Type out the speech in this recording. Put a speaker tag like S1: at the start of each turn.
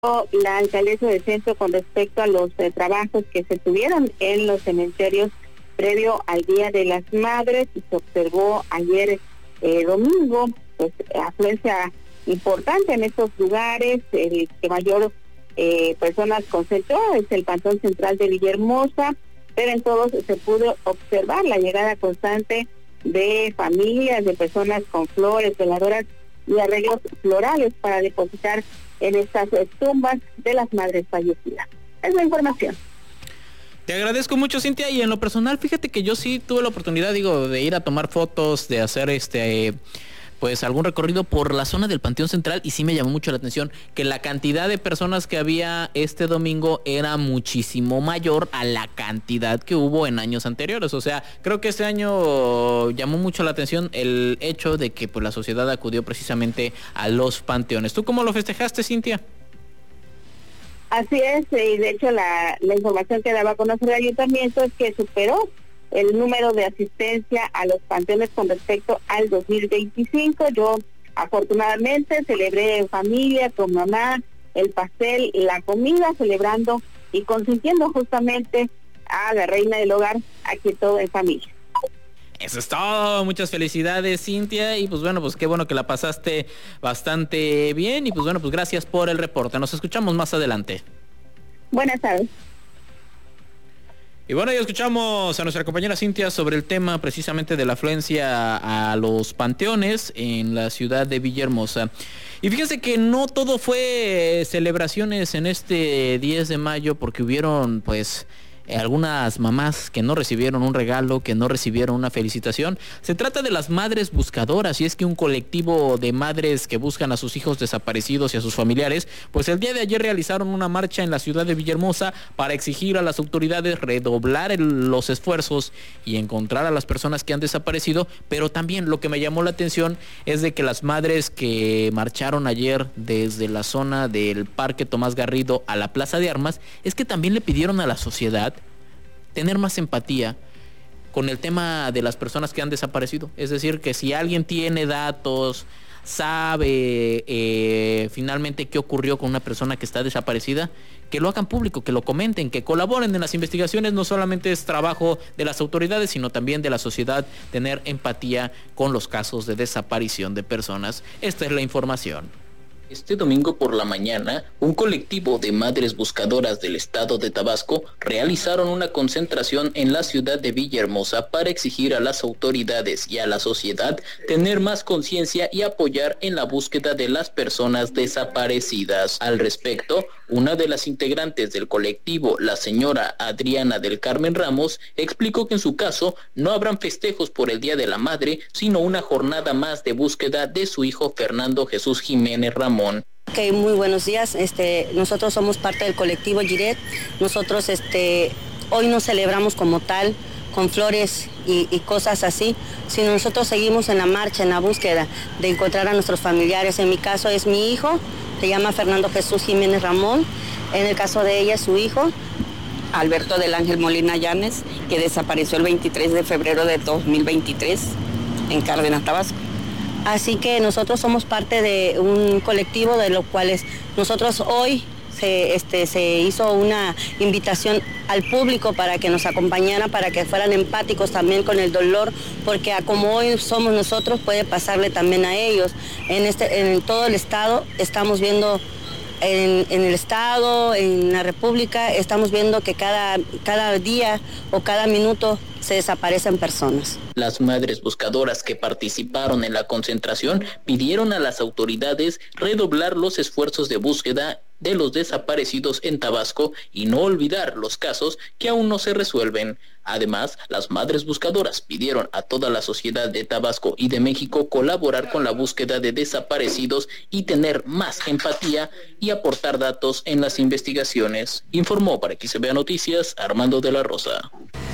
S1: la alcaldesa del centro con respecto a los trabajos que se tuvieron en los cementerios previo al Día de las Madres, y se observó ayer domingo, pues afluencia importante en estos lugares. El que mayor personas concentró es el Panteón Central de Villahermosa, pero en todos se pudo observar la llegada constante de familias, de personas con flores, veladoras y arreglos florales para depositar en estas tumbas de las madres fallecidas. Es la información.
S2: Te agradezco mucho, Cintia, y en lo personal, fíjate que yo sí tuve la oportunidad, de ir a tomar fotos, de hacer pues algún recorrido por la zona del Panteón Central, y sí me llamó mucho la atención que la cantidad de personas que había este domingo era muchísimo mayor a la cantidad que hubo en años anteriores. O sea, creo que este año llamó mucho la atención el hecho de que pues la sociedad acudió precisamente a los panteones. ¿Tú cómo lo festejaste, Cintia?
S1: Así es, y de hecho la información que daba a conocer el ayuntamiento es que superó el número de asistencia a los panteones con respecto al 2025. Yo afortunadamente celebré en familia, con mamá, el pastel y la comida, celebrando y consintiendo justamente a la reina del hogar, aquí todo en familia.
S2: Eso es todo, muchas felicidades, Cintia, y pues bueno, pues qué bueno que la pasaste bastante bien, y pues bueno, pues gracias por el reporte. Nos escuchamos más adelante.
S1: Buenas tardes.
S2: Y bueno, ya escuchamos a nuestra compañera Cintia sobre el tema precisamente de la afluencia a los panteones en la ciudad de Villahermosa. Y fíjense que no todo fue celebraciones en este 10 de mayo, porque hubieron pues algunas mamás que no recibieron un regalo, que no recibieron una felicitación. Se trata de las madres buscadoras, y es que un colectivo de madres que buscan a sus hijos desaparecidos y a sus familiares, pues el día de ayer realizaron una marcha en la ciudad de Villahermosa para exigir a las autoridades redoblar los esfuerzos y encontrar a las personas que han desaparecido. Pero también lo que me llamó la atención es de que las madres que marcharon ayer desde la zona del Parque Tomás Garrido a la Plaza de Armas, es que también le pidieron a la sociedad tener más empatía con el tema de las personas que han desaparecido. Es decir, que si alguien tiene datos, sabe finalmente qué ocurrió con una persona que está desaparecida, que lo hagan público, que lo comenten, que colaboren en las investigaciones. No solamente es trabajo de las autoridades, sino también de la sociedad, tener empatía con los casos de desaparición de personas. Esta es la información. Este domingo por la mañana, un colectivo de madres buscadoras del estado de Tabasco realizaron una concentración en la ciudad de Villahermosa para exigir a las autoridades y a la sociedad tener más conciencia y apoyar en la búsqueda de las personas desaparecidas. Al respecto, una de las integrantes del colectivo, la señora Adriana del Carmen Ramos, explicó que en su caso no habrán festejos por el Día de la Madre, sino una jornada más de búsqueda de su hijo Fernando Jesús Jiménez Ramón.
S3: Okay, muy buenos días. Nosotros somos parte del colectivo Giret. Nosotros hoy no celebramos como tal con flores y cosas así, sino nosotros seguimos en la marcha, en la búsqueda de encontrar a nuestros familiares. En mi caso es mi hijo, se llama Fernando Jesús Jiménez Ramón. En el caso de ella es su hijo,
S4: Alberto del Ángel Molina Llanes, que desapareció el 23 de febrero de 2023 en Cárdenas, Tabasco.
S3: Así que nosotros somos parte de un colectivo de los cuales nosotros hoy se hizo una invitación al público para que nos acompañara, para que fueran empáticos también con el dolor, porque como hoy somos nosotros, puede pasarle también a ellos. En todo el estado estamos viendo, en el estado, en la república, estamos viendo que cada día o cada minuto se desaparecen personas.
S2: Las madres buscadoras que participaron en la concentración pidieron a las autoridades redoblar los esfuerzos de búsqueda de los desaparecidos en Tabasco y no olvidar los casos que aún no se resuelven. Además, las madres buscadoras pidieron a toda la sociedad de Tabasco y de México colaborar con la búsqueda de desaparecidos y tener más empatía y aportar datos en las investigaciones. Informó para XBA Noticias Armando de la Rosa.